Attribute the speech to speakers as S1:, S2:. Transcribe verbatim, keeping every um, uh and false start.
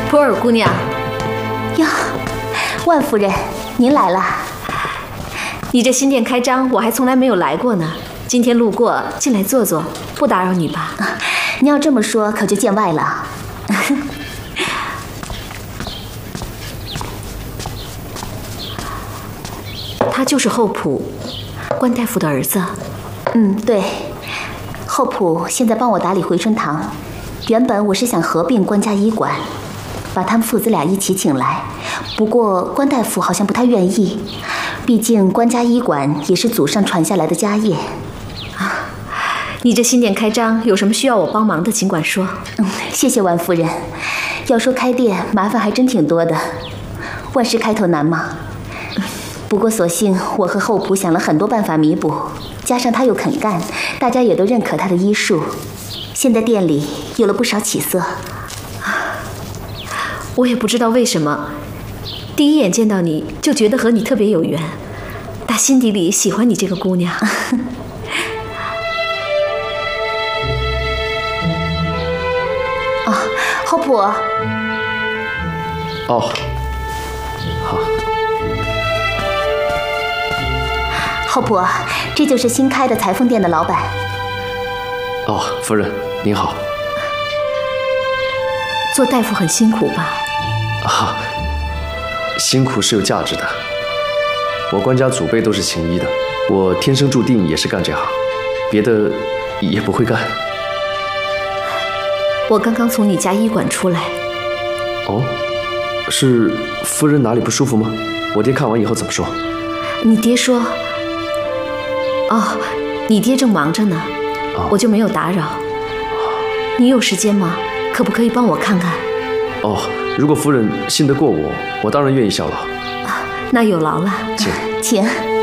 S1: 普洱姑娘。
S2: 呀，万夫人，您来了。
S1: 你这新店开张，我还从来没有来过呢。今天路过，进来坐坐，不打扰你吧？
S2: 啊，您要这么说，可就见外了。
S1: 他就是后仆，关大夫的儿子。
S2: 嗯，对。后仆现在帮我打理回春堂，原本我是想合并关家医馆，把他们父子俩一起请来。不过关大夫好像不太愿意，毕竟关家医馆也是祖上传下来的家业。
S1: 啊，你这新店开张，有什么需要我帮忙的，尽管说。
S2: 嗯，谢谢万夫人。要说开店，麻烦还真挺多的，万事开头难嘛。不过所幸我和后仆想了很多办法弥补，加上他又肯干，大家也都认可他的医术，现在店里有了不少起色。
S1: 我也不知道为什么，第一眼见到你就觉得和你特别有缘，打心底里喜欢你这个姑娘。
S2: 啊，后仆。
S3: 哦，好。
S2: 后仆，这就是新开的裁缝店的老板。
S3: 哦，夫人您好。
S1: 做大夫很辛苦吧？
S3: 啊，辛苦是有价值的。我关家祖辈都是行医的，我天生注定也是干这行，别的也不会干。
S1: 我刚刚从你家医馆出来。
S3: 哦，是夫人哪里不舒服吗？我爹看完以后怎么说？
S1: 你爹说。哦，你爹正忙着呢，哦、我就没有打扰。你有时间吗？可不可以帮我看看？
S3: 哦，如果夫人信得过我，我当然愿意效劳。
S1: 啊，那有劳了。
S3: 请，
S2: 请。